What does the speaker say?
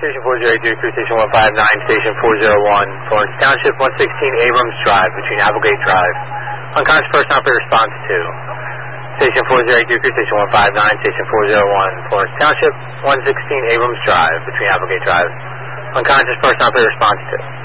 Station 403, Crew Station 159, Station 401, Florence Township, 116 Abrams Drive, between Applegate Drive. Unconscious person operator response to Station 403, Crew Station 159, Station 401, Florence Township, 116 Abrams Drive, between Applegate Drive. Unconscious person operator response to